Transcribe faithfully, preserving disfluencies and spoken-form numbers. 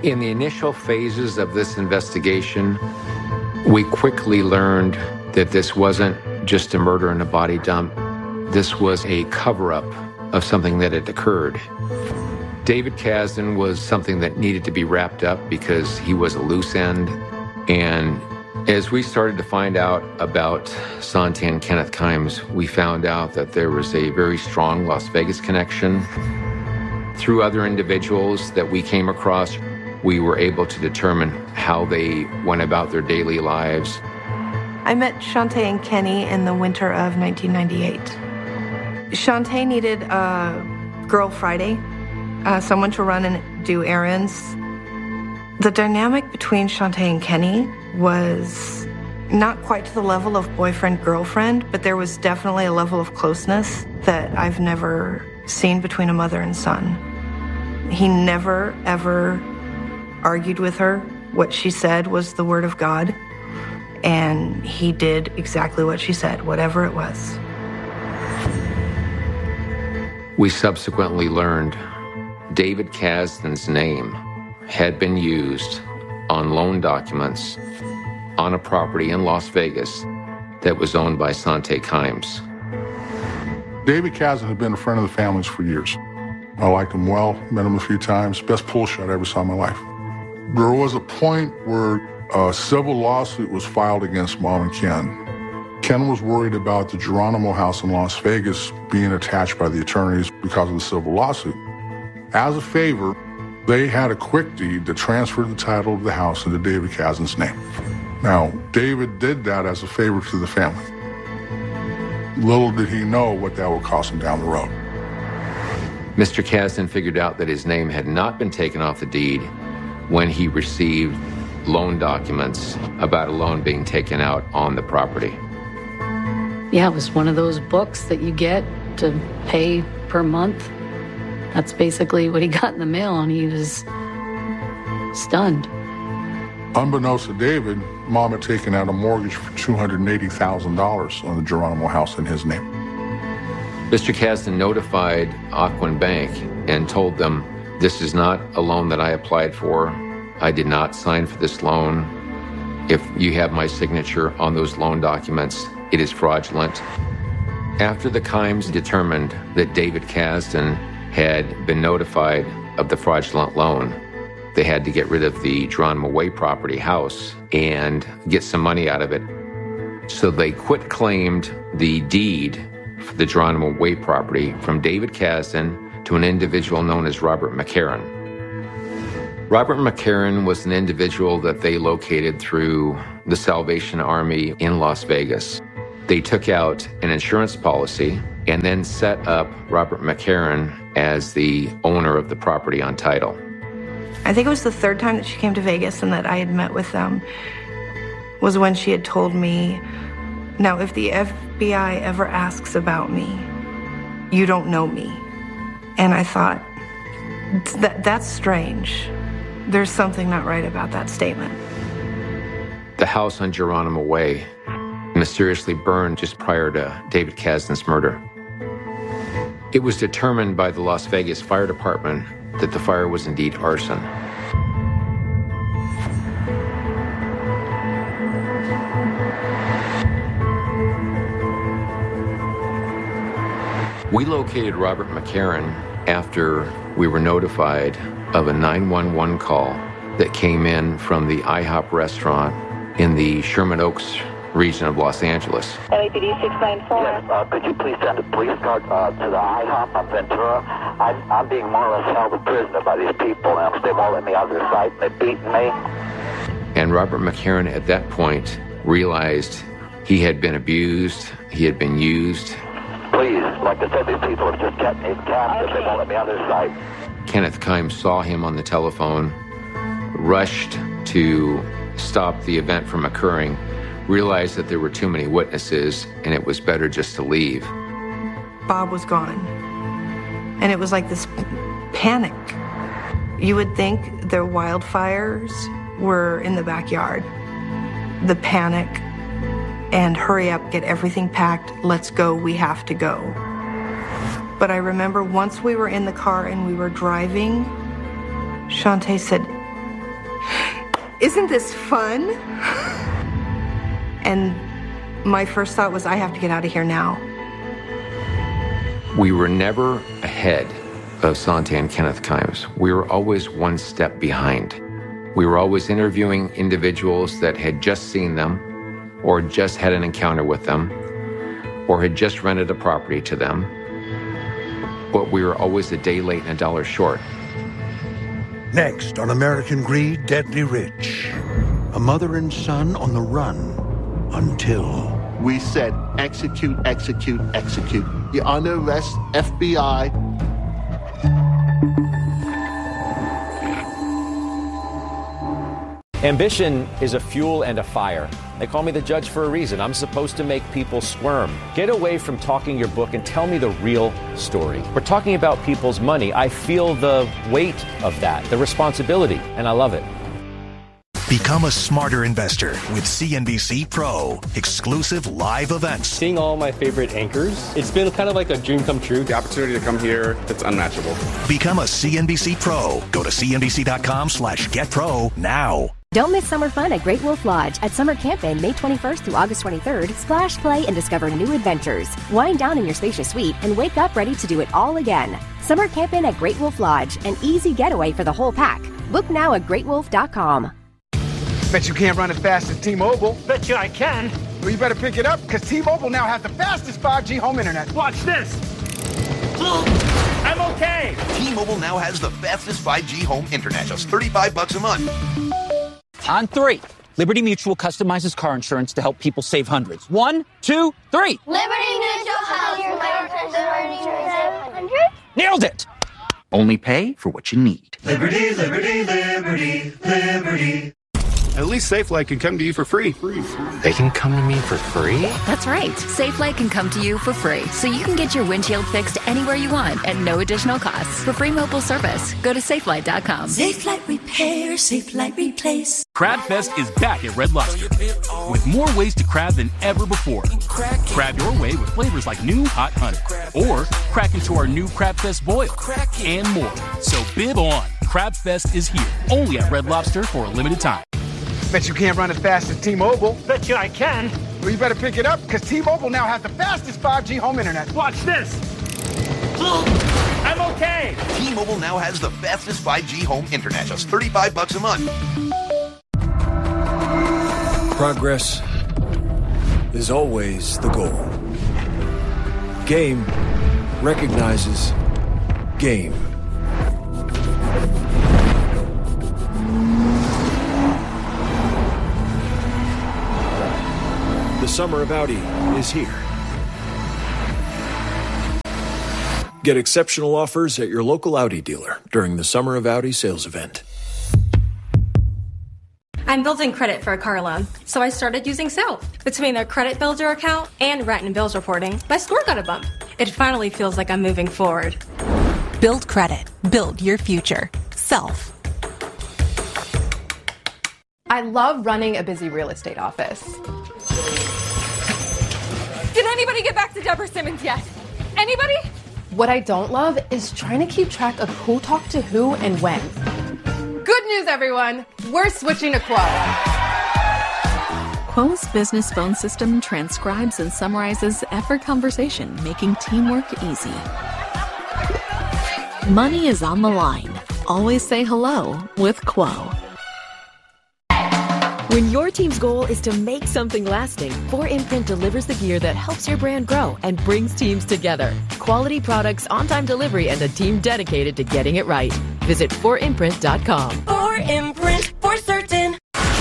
In the initial phases of this investigation, we quickly learned that this wasn't just a murder and a body dump. This was a cover-up of something that had occurred. David Kasdan was something that needed to be wrapped up because he was a loose end. And as we started to find out about Sante and Kenneth Kimes, we found out that there was a very strong Las Vegas connection. Through other individuals that we came across, we were able to determine how they went about their daily lives. I met Sante and Kenny in the winter of nineteen ninety-eight. Sante needed a girl Friday, uh, someone to run and do errands. The dynamic between Sante and Kenny was not quite to the level of boyfriend-girlfriend, but there was definitely a level of closeness that I've never seen between a mother and son. He never, ever argued with her. What she said was the word of God, and he did exactly what she said, whatever it was. We subsequently learned David Kasdan's name had been used on loan documents on a property in Las Vegas that was owned by Sante Kimes. David Kasdan had been a friend of the family's for years. I liked him well, met him a few times. Best pull shot I ever saw in my life. There was a point where a civil lawsuit was filed against Mom and Ken. Ken was worried about the Geronimo house in Las Vegas being attached by the attorneys because of the civil lawsuit. As a favor, they had a quick deed that transferred the title of the house into David Kasdan's name. Now, David did that as a favor to the family. Little did he know what that would cost him down the road. Mister Kasdan figured out that his name had not been taken off the deed when he received loan documents about a loan being taken out on the property. Yeah, it was one of those books that you get to pay per month. That's basically what he got in the mail, and he was stunned. Unbeknownst to David, Mom had taken out a mortgage for two hundred eighty thousand dollars on the Geronimo house in his name. Mister Kasdan notified Ocwen Bank and told them, this is not a loan that I applied for. I did not sign for this loan. If you have my signature on those loan documents, it is fraudulent. After the Kimes determined that David Kasdan had been notified of the fraudulent loan, they had to get rid of the Geronimo Way property house and get some money out of it. So they quit claimed the deed for the Geronimo Way property from David Kasdan to an individual known as Robert McCarran. Robert McCarran was an individual that they located through the Salvation Army in Las Vegas. They took out an insurance policy and then set up Robert McCarran as the owner of the property on title. I think it was the third time that she came to Vegas and that I had met with them was when she had told me, now if the F B I ever asks about me, you don't know me. And I thought, that that's strange. There's something not right about that statement. The house on Geronimo Way mysteriously burned just prior to David Kasdan's murder. It was determined by the Las Vegas Fire Department that the fire was indeed arson. We located Robert McCarran after we were notified of a nine one one call that came in from the IHOP restaurant in the Sherman Oaks region of Los Angeles. L A P D six nine four. Yes, uh, could you please send a police car uh, to the IHOP on Ventura? I'm, I'm being more or less held a prisoner by these people, and they won't let me out of their sight, and they're beating me. And Robert McCarran at that point realized he had been abused, he had been used. Please, like I said, these people have just kept me captive. Okay. They won't let me out of their sight. Kenneth Kimes saw him on the telephone, rushed to stop the event from occurring, realized that there were too many witnesses and it was better just to leave. Bob was gone. And it was like this panic. You would think the wildfires were in the backyard. The panic and hurry up, get everything packed, let's go, we have to go. But I remember once we were in the car and we were driving, Sante said, isn't this fun? And my first thought was, I have to get out of here now. We were never ahead of Sante and Kenneth Kimes. We were always one step behind. We were always interviewing individuals that had just seen them, or just had an encounter with them, or had just rented a property to them. But we were always a day late and a dollar short. Next on American Greed, Deadly Rich. A mother and son on the run until... We said, execute, execute, execute. You're under arrest, F B I. Ambition is a fuel and a fire. They call me the judge for a reason. I'm supposed to make people squirm. Get away from talking your book and tell me the real story. We're talking about people's money. I feel the weight of that, the responsibility, and I love it. Become a smarter investor with C N B C Pro. Exclusive live events. Seeing all my favorite anchors, it's been kind of like a dream come true. The opportunity to come here, it's unmatchable. Become a C N B C Pro. Go to cnbc.com slash get pro now. Don't miss summer fun at Great Wolf Lodge. At summer camping, May twenty-first through August twenty-third, splash, play, and discover new adventures. Wind down in your spacious suite and wake up ready to do it all again. Summer camping at Great Wolf Lodge, an easy getaway for the whole pack. Book now at great wolf dot com. Bet you can't run as fast as T-Mobile. Bet you I can. Well, you better pick it up, because T-Mobile now has the fastest five G home internet. Watch this. I'm okay. T-Mobile now has the fastest five G home internet, just thirty-five bucks a month. On three, Liberty Mutual customizes car insurance to help people save hundreds. One, two, three. Liberty Mutual has your hundred. Nailed it. Only pay for what you need. Liberty, liberty, liberty, liberty. At least SafeLight can come to you for free. They can come to me for free? That's right. SafeLight can come to you for free, so you can get your windshield fixed anywhere you want at no additional cost. For free mobile service, go to safelight dot com. SafeLight Repair, SafeLight Replace. Crab Fest is back at Red Lobster with more ways to crab than ever before. Crab your way with flavors like new hot honey, or crack into our new Crab Fest boil, and more. So bib on. Crab Fest is here, only at Red Lobster for a limited time. Bet you can't run as fast as T-Mobile. Bet you I can. Well, you better pick it up, because T-Mobile now has the fastest five G home internet. Watch this. I'm okay. T-Mobile now has the fastest five G home internet, just thirty-five bucks a month. Progress is always the goal. Game recognizes game. The summer of Audi is here. Get exceptional offers at your local Audi dealer during the Summer of Audi sales event. I'm building credit for a car loan, so I started using Self. Between their credit builder account and rent and bills reporting, my score got a bump. It finally feels like I'm moving forward. Build credit. Build your future. Self. I love running a busy real estate office. Did anybody get back to Deborah Simmons yet? Anybody? What I don't love is trying to keep track of who talked to who and when. Good news, everyone. We're switching to Quo. Quo's business phone system transcribes and summarizes every conversation, making teamwork easy. Money is on the line. Always say hello with Quo. When your team's goal is to make something lasting, four imprint delivers the gear that helps your brand grow and brings teams together. Quality products, on-time delivery, and a team dedicated to getting it right. Visit four imprint dot com. four imprint for certain.